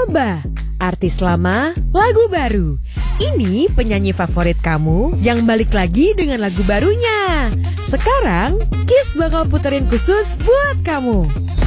Alba, artis lama, lagu baru. Ini penyanyi favorit kamu yang balik lagi dengan lagu barunya. Sekarang, Kiss bakal puterin khusus buat kamu.